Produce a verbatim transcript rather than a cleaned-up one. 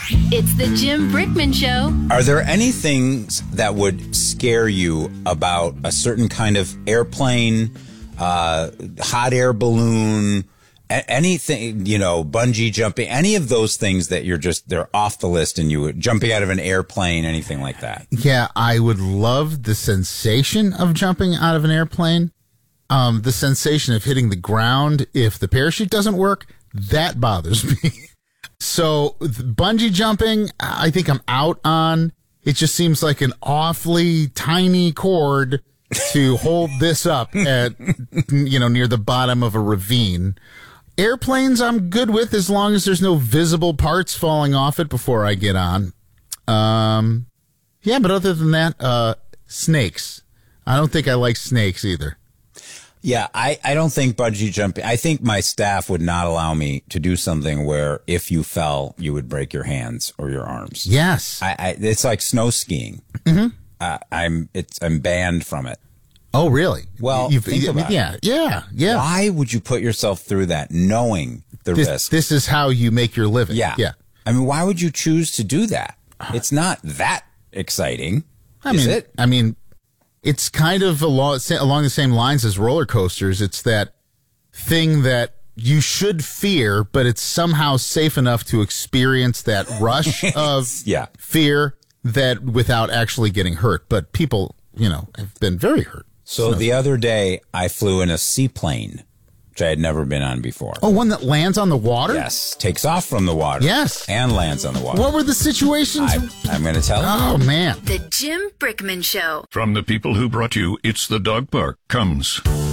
It's the Jim Brickman Show. Are there any things that would scare you about a certain kind of airplane, uh, hot air balloon, a- anything, you know, bungee jumping, any of those things that you're just, they're off the list and you would, jumping out of an airplane, anything like that? Yeah, I would love the sensation of jumping out of an airplane. Um, the sensation of hitting the ground if the parachute doesn't work, that bothers me. So bungee jumping, I think I'm out on. It just seems like an awfully tiny cord to hold this up at, you know, near the bottom of a ravine. Airplanes I'm good with as long as there's no visible parts falling off it before I get on. Um, yeah, but other than that, uh, snakes. I don't think I like snakes either. Yeah, I, I don't think bungee jumping, I think my staff would not allow me to do something where if you fell, you would break your hands or your arms. Yes. I, I it's like snow skiing. Mm-hmm. Uh, I'm, it's, I'm banned from it. Oh, really? Well, You've, think you, about yeah, it. yeah, yeah. Why would you put yourself through that knowing the This, risk? this is how you make your living. Yeah. Yeah. I mean, why would you choose to do that? It's not that exciting, I is mean, it? I mean, it's kind of along, along the same lines as roller coasters. It's that thing that you should fear, but it's somehow safe enough to experience that rush of Yeah. fear that without actually getting hurt. But people, you know, have been very hurt. So the other day, I flew in a seaplane, which I had never been on before. Oh, one that lands on the water? Yes, takes off from the water. Yes. And lands on the water. What were the situations? I, I'm going to tell you. Oh, man. The Jim Brickman Show. From the people who brought you It's the Dog Park comes